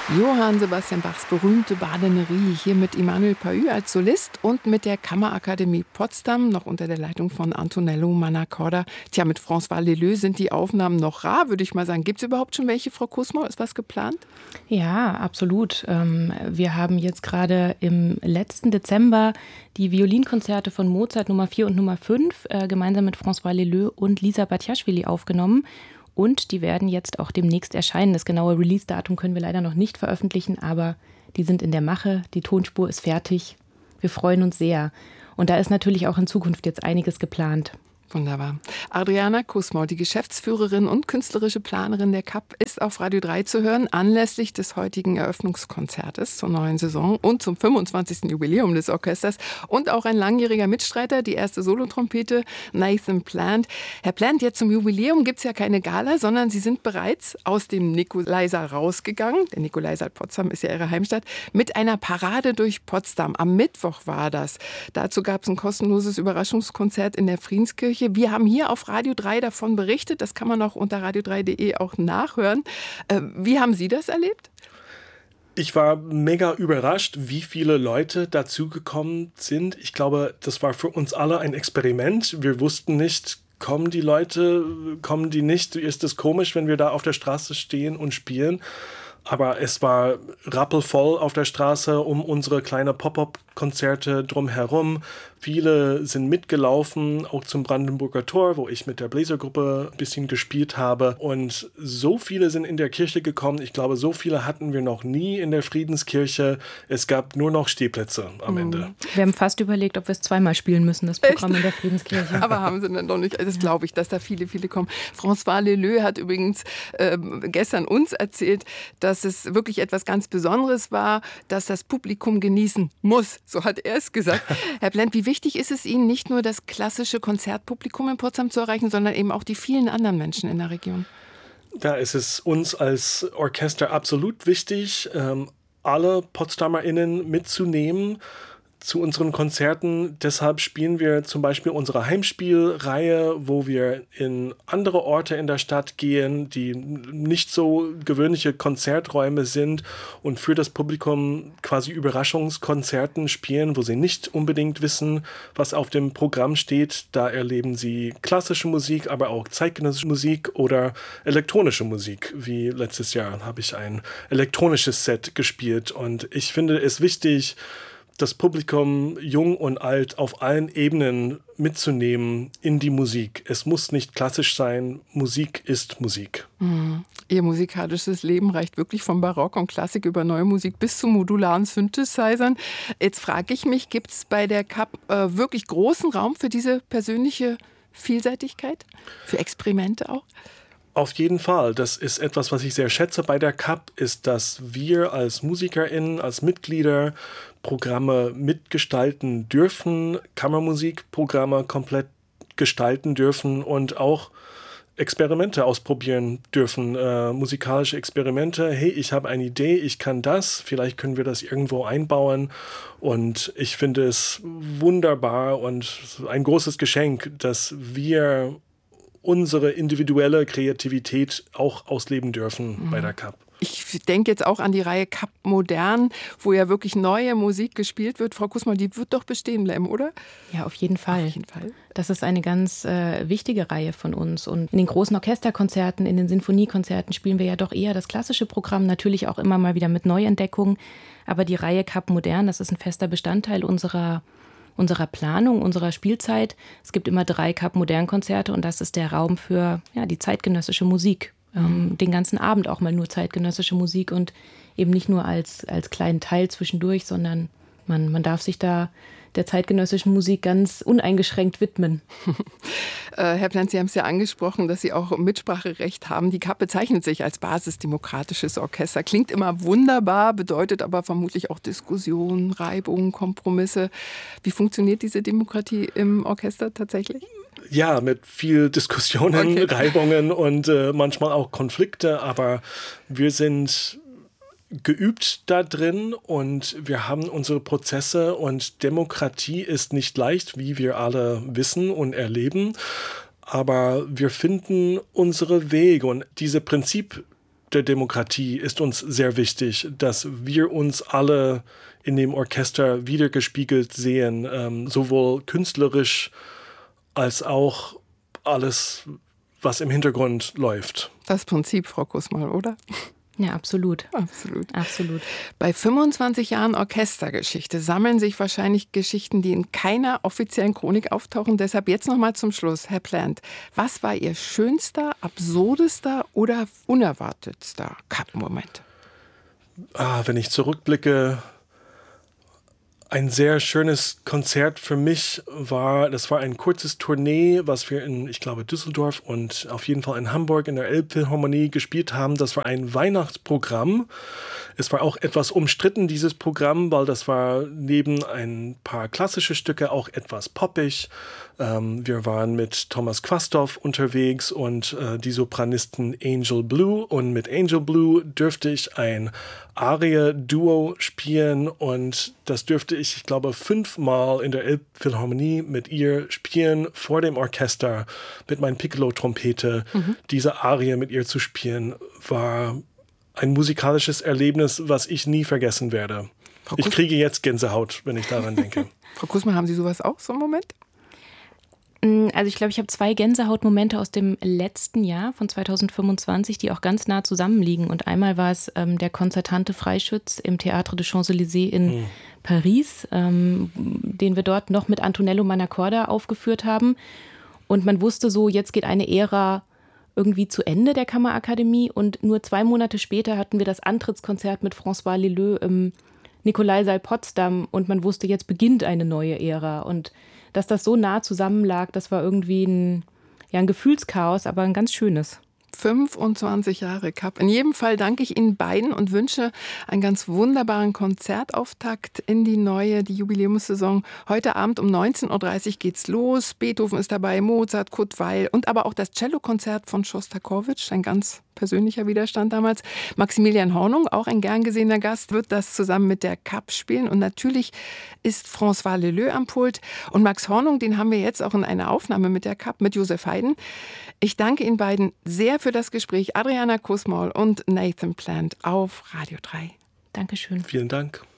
Johann Sebastian Bachs berühmte Badinerie, hier mit Emmanuel Pahud als Solist und mit der Kammerakademie Potsdam, noch unter der Leitung von Antonello Mannacorda. Tja, mit François Leleux sind die Aufnahmen noch rar, würde ich mal sagen. Gibt es überhaupt schon welche, Frau Kusmau? Ist was geplant? Ja, absolut. Wir haben jetzt gerade im letzten Dezember die Violinkonzerte von Mozart Nummer 4 und Nummer 5 gemeinsam mit François Leleux und Lisa Batiashvili aufgenommen. Und die werden jetzt auch demnächst erscheinen. Das genaue Release-Datum können wir leider noch nicht veröffentlichen, aber die sind in der Mache. Die Tonspur ist fertig. Wir freuen uns sehr. Und da ist natürlich auch in Zukunft jetzt einiges geplant. Wunderbar. Adriana Kusmau, die Geschäftsführerin und künstlerische Planerin der KAP, ist auf Radio 3 zu hören, anlässlich des heutigen Eröffnungskonzertes zur neuen Saison und zum 25. Jubiläum des Orchesters und auch ein langjähriger Mitstreiter, die erste Solotrompete, Nathan Plant. Herr Plant, jetzt zum Jubiläum gibt es ja keine Gala, sondern Sie sind bereits aus dem Nikolaisaal rausgegangen. Der Nikolaisaal Potsdam ist ja Ihre Heimstatt, mit einer Parade durch Potsdam. Am Mittwoch war das. Dazu gab es ein kostenloses Überraschungskonzert in der Friedenskirche. Wir haben hier auf Radio 3 davon berichtet. Das kann man auch unter radio3.de auch nachhören. Wie haben Sie das erlebt? Ich war mega überrascht, wie viele Leute dazugekommen sind. Ich glaube, das war für uns alle ein Experiment. Wir wussten nicht, kommen die Leute, kommen die nicht? Ist es komisch, wenn wir da auf der Straße stehen und spielen? Aber es war rappelvoll auf der Straße um unsere kleine Pop-up-Konzerte drumherum. Viele sind mitgelaufen, auch zum Brandenburger Tor, wo ich mit der Bläsergruppe ein bisschen gespielt habe. Und so viele sind in der Kirche gekommen. Ich glaube, so viele hatten wir noch nie in der Friedenskirche. Es gab nur noch Stehplätze am Ende. Wir haben fast überlegt, ob wir es zweimal spielen müssen, das Programm Echt? In der Friedenskirche. Aber haben sie dann doch nicht. Das glaube ich, dass da viele kommen. François Leleux hat übrigens gestern uns erzählt, dass es wirklich etwas ganz Besonderes war, dass das Publikum genießen muss. So hat er es gesagt. Herr Plant, wie wichtig ist es Ihnen, nicht nur das klassische Konzertpublikum in Potsdam zu erreichen, sondern eben auch die vielen anderen Menschen in der Region? Da ist es uns als Orchester absolut wichtig, alle PotsdamerInnen mitzunehmen zu unseren Konzerten. Deshalb spielen wir zum Beispiel unsere Heimspielreihe, wo wir in andere Orte in der Stadt gehen, die nicht so gewöhnliche Konzerträume sind und für das Publikum quasi Überraschungskonzerten spielen, wo sie nicht unbedingt wissen, was auf dem Programm steht. Da erleben sie klassische Musik, aber auch zeitgenössische Musik oder elektronische Musik. Wie letztes Jahr habe ich ein elektronisches Set gespielt und ich finde es wichtig, das Publikum, jung und alt, auf allen Ebenen mitzunehmen in die Musik. Es muss nicht klassisch sein, Musik ist Musik. Ihr musikalisches Leben reicht wirklich vom Barock und Klassik über neue Musik bis zu modularen Synthesizern. Jetzt frage ich mich, gibt es bei der KAP wirklich großen Raum für diese persönliche Vielseitigkeit? Für Experimente auch? Auf jeden Fall. Das ist etwas, was ich sehr schätze bei der KAP, ist, dass wir als MusikerInnen, als Mitglieder Programme mitgestalten dürfen, Kammermusikprogramme komplett gestalten dürfen und auch Experimente ausprobieren dürfen, musikalische Experimente. Hey, ich habe eine Idee, ich kann das, vielleicht können wir das irgendwo einbauen. Und ich finde es wunderbar und ein großes Geschenk, dass wir unsere individuelle Kreativität auch ausleben dürfen bei der KAP. Ich denke jetzt auch an die Reihe KAP Modern, wo ja wirklich neue Musik gespielt wird. Frau Kusmau, die wird doch bestehen bleiben, oder? Ja, auf jeden Fall. Auf jeden Fall. Das ist eine ganz wichtige Reihe von uns. Und in den großen Orchesterkonzerten, in den Sinfoniekonzerten spielen wir ja doch eher das klassische Programm, natürlich auch immer mal wieder mit Neuentdeckungen. Aber die Reihe KAP Modern, das ist ein fester Bestandteil unserer Planung, unserer Spielzeit. Es gibt immer 3 KAP-Modern-Konzerte und das ist der Raum für die zeitgenössische Musik. Den ganzen Abend auch mal nur zeitgenössische Musik und eben nicht nur als kleinen Teil zwischendurch, sondern man darf sich da der zeitgenössischen Musik ganz uneingeschränkt widmen. Herr Plant, Sie haben es ja angesprochen, dass Sie auch Mitspracherecht haben. Die KAP bezeichnet sich als basisdemokratisches Orchester. Klingt immer wunderbar, bedeutet aber vermutlich auch Diskussion, Reibung, Kompromisse. Wie funktioniert diese Demokratie im Orchester tatsächlich? Ja, mit viel Diskussionen, okay. Reibungen und manchmal auch Konflikte, aber wir sind geübt da drin und wir haben unsere Prozesse und Demokratie ist nicht leicht, wie wir alle wissen und erleben, aber wir finden unsere Wege und diese Prinzip der Demokratie ist uns sehr wichtig, dass wir uns alle in dem Orchester wiedergespiegelt sehen, sowohl künstlerisch als auch alles, was im Hintergrund läuft. Das Prinzip, Frau Kussmaul, oder? Ja, absolut. Absolut. Absolut. Bei 25 Jahren Orchestergeschichte sammeln sich wahrscheinlich Geschichten, die in keiner offiziellen Chronik auftauchen. Deshalb jetzt noch mal zum Schluss, Herr Plant. Was war Ihr schönster, absurdester oder unerwartetster Kapp-Moment? Wenn ich zurückblicke, ein sehr schönes Konzert für mich war ein kurzes Tournee, was wir in, ich glaube, Düsseldorf und auf jeden Fall in Hamburg in der Elbphilharmonie gespielt haben. Das war ein Weihnachtsprogramm. Es war auch etwas umstritten, dieses Programm, weil das war neben ein paar klassische Stücke auch etwas poppig. Wir waren mit Thomas Quasthoff unterwegs und die Sopranisten Angel Blue. Und mit Angel Blue dürfte ich ein Arie-Duo spielen und das dürfte ich glaube, 5-mal in der Elbphilharmonie mit ihr spielen, vor dem Orchester, mit meiner Piccolo-Trompete. Diese Arie mit ihr zu spielen, war ein musikalisches Erlebnis, was ich nie vergessen werde. Ich kriege jetzt Gänsehaut, wenn ich daran denke. Frau Kussmaul, haben Sie sowas auch, so einen Moment? Also ich glaube, ich habe 2 Gänsehautmomente aus dem letzten Jahr von 2025, die auch ganz nah zusammenliegen. Und einmal war es der konzertante Freischütz im Théâtre des Champs-Élysées in Paris, den wir dort noch mit Antonello Manacorda aufgeführt haben. Und man wusste so, jetzt geht eine Ära irgendwie zu Ende der Kammerakademie. Und nur 2 Monate später hatten wir das Antrittskonzert mit François Leleux im Nikolaisaal Potsdam. Und man wusste, jetzt beginnt eine neue Ära. Und dass das so nah zusammenlag, das war irgendwie ein Gefühlschaos, aber ein ganz schönes. 25 Jahre Kapp. In jedem Fall danke ich Ihnen beiden und wünsche einen ganz wunderbaren Konzertauftakt in die Jubiläumssaison. Heute Abend um 19.30 Uhr geht's los. Beethoven ist dabei, Mozart, Kurt Weill und aber auch das Cellokonzert von Schostakowitsch, ein ganz persönlicher Widerstand damals. Maximilian Hornung, auch ein gern gesehener Gast, wird das zusammen mit der Kapp spielen. Und natürlich ist François Leleux am Pult. Und Max Hornung, den haben wir jetzt auch in einer Aufnahme mit der Kapp, mit Josef Haydn. Ich danke Ihnen beiden sehr für das Gespräch. Adriana Kussmaul und Nathan Plant auf Radio 3. Dankeschön. Vielen Dank.